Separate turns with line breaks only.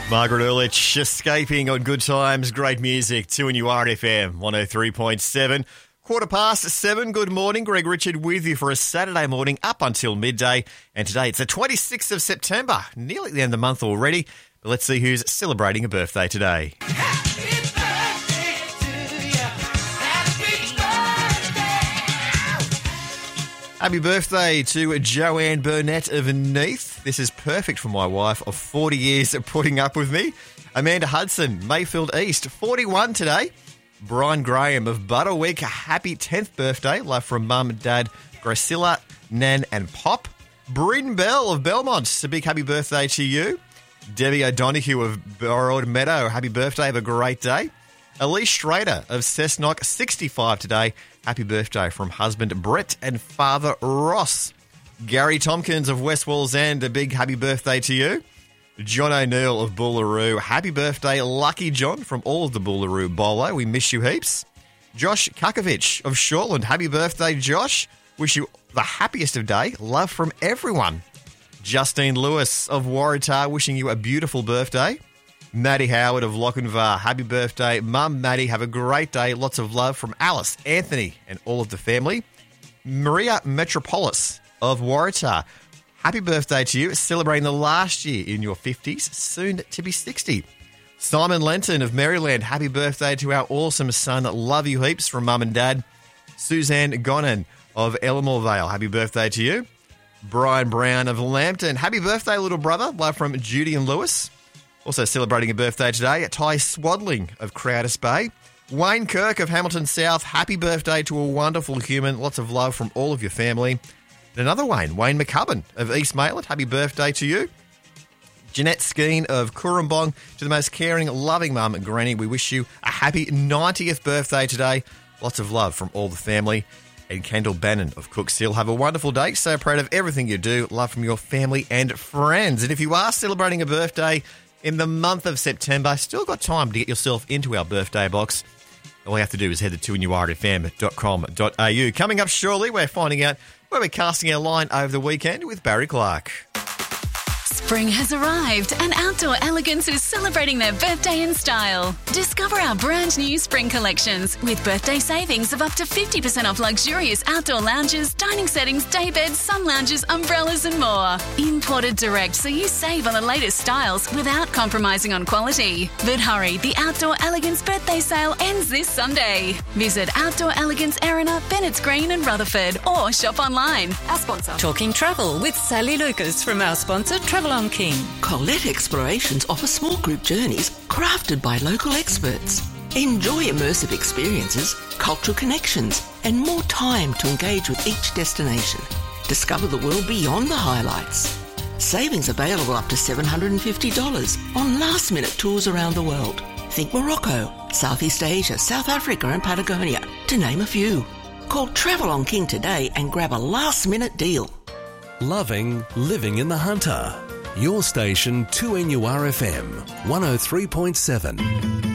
Margaret Ehrlich, Escaping on Good Times, great music, 2NURFM 103.7. 7:15, good morning. Greg Richard with you for a Saturday morning up until midday. And today it's the 26th of September, nearly the end of the month already. But let's see who's celebrating a birthday today. Happy birthday to Joanne Burnett of Neath. This is perfect for my wife of 40 years of putting up with me. Amanda Hudson, Mayfield East, 41 today. Brian Graham of Butterwick, happy 10th birthday. Love from Mum, Dad, Gracilla, Nan and Pop. Bryn Bell of Belmont, a big happy birthday to you. Debbie O'Donoghue of Broadmeadow, happy birthday, have a great day. Elise Schrader of Cessnock, 65 today. Happy birthday from husband Brett and father Ross. Gary Tompkins of West Wallsend, a big happy birthday to you. John O'Neill of Boolaroo, happy birthday, Lucky John from all of the Boolaroo Bolo. We miss you heaps. Josh Kukovic of Shortland, happy birthday, Josh. Wish you the happiest of day. Love from everyone. Justine Lewis of Waratah, wishing you a beautiful birthday. Maddie Howard of Lochinvar, happy birthday. Mum, Maddie, have a great day. Lots of love from Alice, Anthony, and all of the family. Maria Metropolis of Waratah, happy birthday to you. Celebrating the last year in your 50s, soon to be 60. Simon Lenton of Maryland, happy birthday to our awesome son. Love you heaps from Mum and Dad. Suzanne Gonan of Elmore Vale, happy birthday to you. Brian Brown of Lambton, happy birthday, little brother. Love from Judy and Lewis. Also celebrating a birthday today, Ty Swadling of Crowders Bay. Wayne Kirk of Hamilton South, happy birthday to a wonderful human. Lots of love from all of your family. And another Wayne McCubbin of East Maitland, happy birthday to you. Jeanette Skeen of Cooranbong, to the most caring, loving mum and granny, we wish you a happy 90th birthday today. Lots of love from all the family. And Kendall Bannon of Cooks Hill, have a wonderful day. So proud of everything you do. Love from your family and friends. And if you are celebrating a birthday in the month of September, still got time to get yourself into our birthday box. All you have to do is head to 2NURFM.com.au. Coming up shortly, we're finding out where we're casting our line over the weekend with Barry Clark.
Spring has arrived and Outdoor Elegance is celebrating their birthday in style. Discover our brand new spring collections with birthday savings of up to 50% off luxurious outdoor lounges, dining settings, day beds, sun lounges, umbrellas and more. Imported direct, so you save on the latest styles without compromising on quality. But hurry, the Outdoor Elegance birthday sale ends this Sunday. Visit Outdoor Elegance Erina, Bennett's Green and Rutherford or shop online. Our sponsor.
Talking travel with Sally Lucas from our sponsor Travel on King.
Colette Explorations offer small group journeys crafted by local experts. Enjoy immersive experiences, cultural connections, and more time to engage with each destination. Discover the world beyond the highlights. Savings available up to $750 on last-minute tours around the world. Think Morocco, Southeast Asia, South Africa and Patagonia, to name a few. Call Travel on King today and grab a last-minute deal.
Loving living in the Hunter. Your station 2NURFM 103.7.